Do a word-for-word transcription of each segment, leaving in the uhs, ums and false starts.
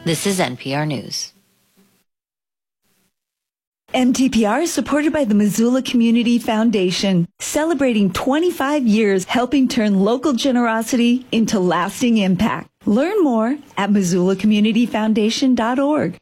This is N P R News. M T P R is supported by the Missoula Community Foundation, celebrating twenty-five years helping turn local generosity into lasting impact. Learn more at missoula community foundation dot org.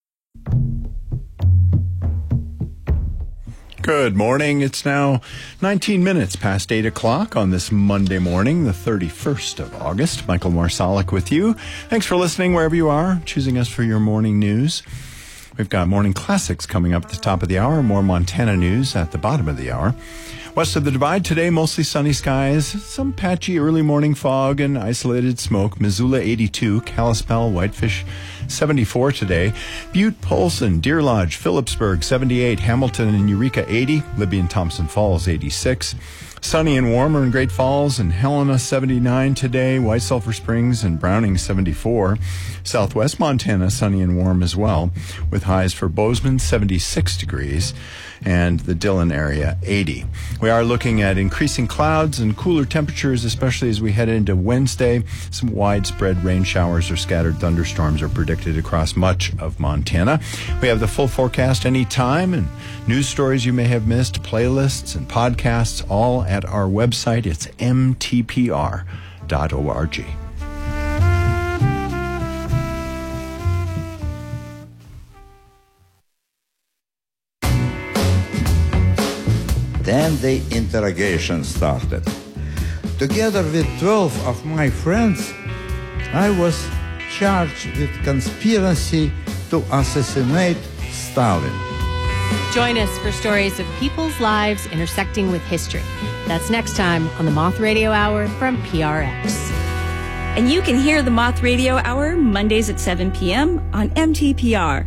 Good morning. It's now nineteen minutes past eight o'clock on this Monday morning, the thirty-first of August. Michael Marsalik with you. Thanks for listening wherever you are, choosing us for your morning news. We've got morning classics coming up at the top of the hour, more Montana news at the bottom of the hour. West of the Divide today, mostly sunny skies, some patchy early morning fog and isolated smoke. Missoula eighty-two, Kalispell, Whitefish seventy-four today. Butte, Polson, Deer Lodge, Phillipsburg seventy-eight, Hamilton and Eureka eighty, Libby and Thompson Falls eighty-six. Sunny and warmer in Great Falls and Helena seventy-nine today. White Sulphur Springs and Browning seventy-four. Southwest Montana sunny and warm as well, with highs for Bozeman seventy-six degrees and the Dillon area eighty. We are looking at increasing clouds and cooler temperatures, especially as we head into Wednesday. Some widespread rain showers or scattered thunderstorms are predicted across much of Montana. We have the full forecast anytime and news stories you may have missed, playlists and podcasts, all at our website. It's m t p r dot org. Then the interrogation started. Together with twelve of my friends, I was charged with conspiracy to assassinate Stalin. Join us for stories of people's lives intersecting with history. That's next time on the Moth Radio Hour from P R X. And you can hear the Moth Radio Hour Mondays at seven p.m. on M T P R.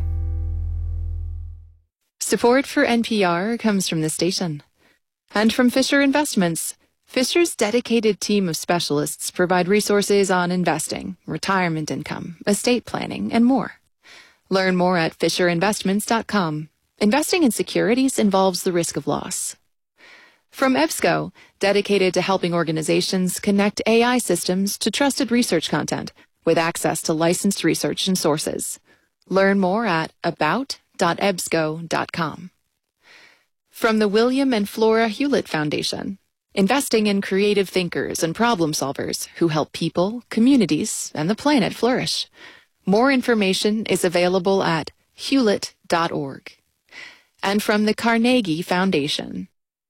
Support for N P R comes from the station. And from Fisher Investments. Fisher's dedicated team of specialists provide resources on investing, retirement income, estate planning, and more. Learn more at fisher investments dot com. Investing in securities involves the risk of loss. From EBSCO, dedicated to helping organizations connect A I systems to trusted research content with access to licensed research and sources. Learn more at about dot ebsco dot com. From the William and Flora Hewlett Foundation, investing in creative thinkers and problem solvers who help people, communities, and the planet flourish. More information is available at hewlett dot org. And from the Carnegie Foundation.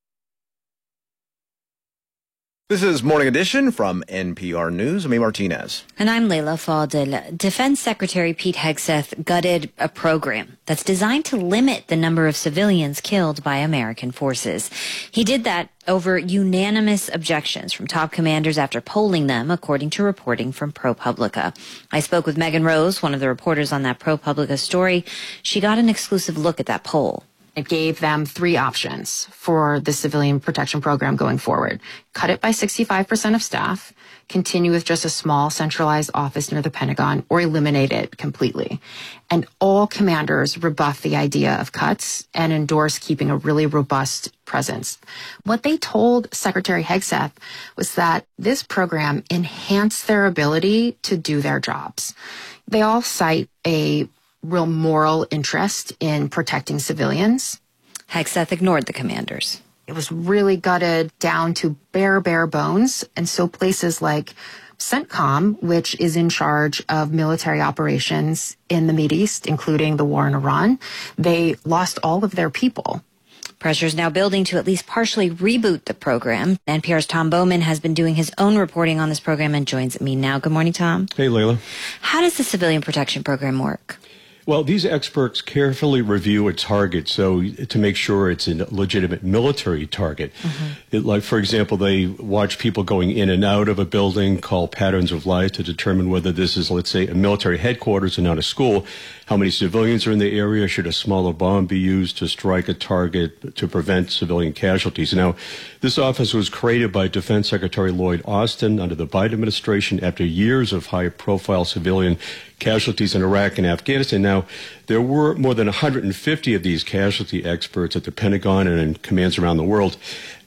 This is Morning Edition from N P R News. I'm A. Martinez. And I'm Leila Fadel. Defense Secretary Pete Hegseth gutted a program that's designed to limit the number of civilians killed by American forces. He did that over unanimous objections from top commanders after polling them, according to reporting from ProPublica. I spoke with Megan Rose, one of the reporters on that ProPublica story. She got an exclusive look at that poll. It gave them three options for the civilian protection program going forward. Cut it by sixty-five percent of staff, continue with just a small centralized office near the Pentagon, or eliminate it completely. And all commanders rebuffed the idea of cuts and endorsed keeping a really robust presence. What they told Secretary Hegseth was that this program enhanced their ability to do their jobs. They all cite a real moral interest in protecting civilians. Hegseth ignored the commanders. It was really gutted down to bare, bare bones. And so places like CENTCOM, which is in charge of military operations in the Mideast, including the war in Iran, they lost all of their people. Pressure is now building to at least partially reboot the program. N P R's Tom Bowman has been doing his own reporting on this program and joins me now. Good morning, Tom. Hey, Leila. How does the civilian protection program work? Well, these experts carefully review a target so to make sure it's a legitimate military target. Mm-hmm. It, like, for example, they watch people going in and out of a building, call patterns of life to determine whether this is, let's say, a military headquarters and not a school. How many civilians are in the area? Should a smaller bomb be used to strike a target to prevent civilian casualties? Now, this office was created by Defense Secretary Lloyd Austin under the Biden administration after years of high-profile civilian casualties in Iraq and Afghanistan. Now, there were more than one hundred fifty of these casualty experts at the Pentagon and in commands around the world.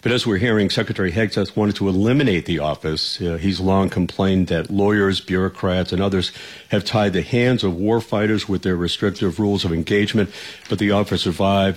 But as we're hearing, Secretary Hegseth wanted to eliminate the office. Uh, he's long complained that lawyers, bureaucrats, and others have tied the hands of warfighters with their restrictive rules of engagement, but the office survived.